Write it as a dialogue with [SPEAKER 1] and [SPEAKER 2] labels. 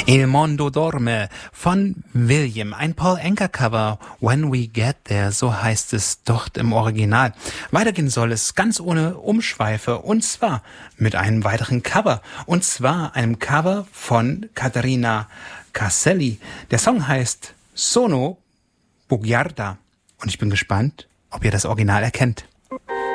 [SPEAKER 1] Il Mondo Dorme von William, ein Paul Anka Cover, When We Get There, so heißt es dort im Original. Weitergehen soll es ganz ohne Umschweife und zwar mit einem weiteren Cover und zwar einem Cover von Caterina Caselli. Der Song heißt Sono Bugiarda und ich bin gespannt, ob ihr das Original erkennt.